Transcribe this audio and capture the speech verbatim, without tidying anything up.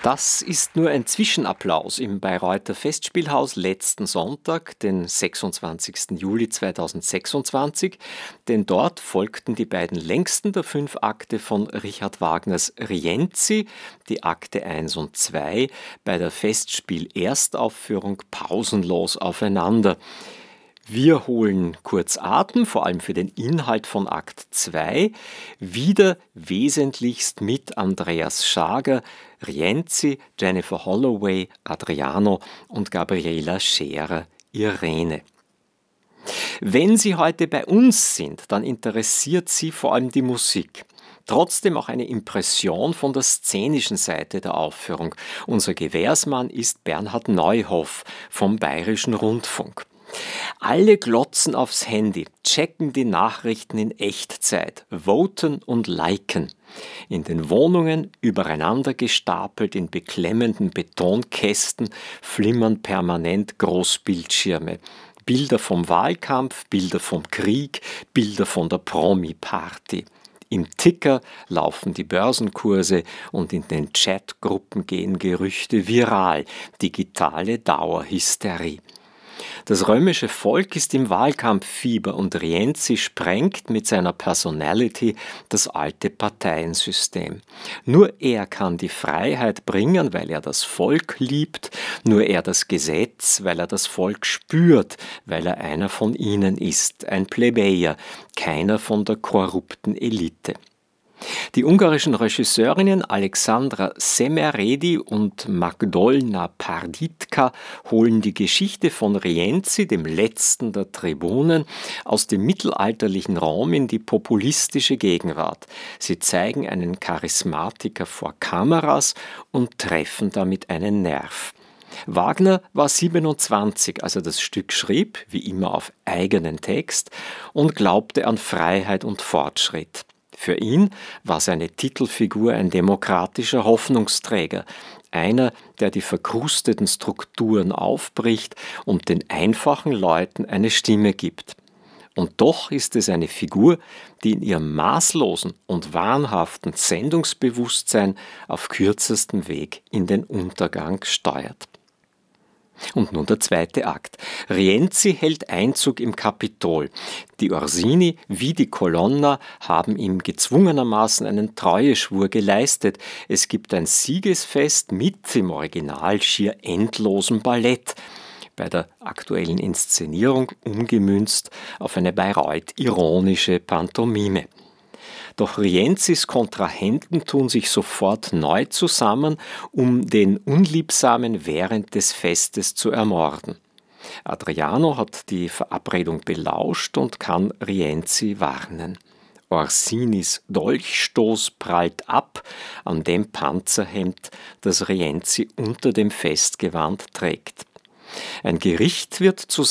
Das ist nur ein Zwischenapplaus im Bayreuther Festspielhaus letzten Sonntag, den sechsundzwanzigsten Juli zweitausendsechsundzwanzig, denn dort folgten die beiden längsten der fünf Akte von Richard Wagners Rienzi, die Akte eins und zwei, bei der Festspiel-Erstaufführung pausenlos aufeinander. Wir holen kurz Atem, vor allem für den Inhalt von Akt zwei, wieder wesentlichst mit Andreas Schager, Rienzi, Jennifer Holloway, Adriano und Gabriela Scherer, Irene. Wenn Sie heute bei uns sind, dann interessiert Sie vor allem die Musik. Trotzdem auch eine Impression von der szenischen Seite der Aufführung. Unser Gewährsmann ist Bernhard Neuhoff vom Bayerischen Rundfunk. Alle glotzen aufs Handy, checken die Nachrichten in Echtzeit, voten und liken. In den Wohnungen, übereinander gestapelt in beklemmenden Betonkästen, flimmern permanent Großbildschirme. Bilder vom Wahlkampf, Bilder vom Krieg, Bilder von der Promi-Party. Im Ticker laufen die Börsenkurse und in den Chatgruppen gehen Gerüchte viral, digitale Dauerhysterie. Das römische Volk ist im Wahlkampffieber und Rienzi sprengt mit seiner Personality das alte Parteiensystem. Nur er kann die Freiheit bringen, weil er das Volk liebt, nur er das Gesetz, weil er das Volk spürt, weil er einer von ihnen ist, ein Plebejer, keiner von der korrupten Elite. Die ungarischen Regisseurinnen Alexandra Semeredi und Magdolna Parditka holen die Geschichte von Rienzi, dem letzten der Tribunen, aus dem mittelalterlichen Raum in die populistische Gegenwart. Sie zeigen einen Charismatiker vor Kameras und treffen damit einen Nerv. Wagner war siebenundzwanzig, als er das Stück schrieb, wie immer auf eigenen Text, und glaubte an Freiheit und Fortschritt. Für ihn war seine Titelfigur ein demokratischer Hoffnungsträger, einer, der die verkrusteten Strukturen aufbricht und den einfachen Leuten eine Stimme gibt. Und doch ist es eine Figur, die in ihrem maßlosen und wahnhaften Sendungsbewusstsein auf kürzestem Weg in den Untergang steuert. Und nun der zweite Akt. Rienzi hält Einzug im Kapitol. Die Orsini wie die Colonna haben ihm gezwungenermaßen einen Treueschwur geleistet. Es gibt ein Siegesfest mit im Original schier endlosem Ballett. Bei der aktuellen Inszenierung umgemünzt auf eine Bayreuth-ironische Pantomime. Doch Rienzis Kontrahenten tun sich sofort neu zusammen, um den Unliebsamen während des Festes zu ermorden. Adriano hat die Verabredung belauscht und kann Rienzi warnen. Orsinis Dolchstoß prallt ab an dem Panzerhemd, das Rienzi unter dem Festgewand trägt. Ein Gericht wird zusammen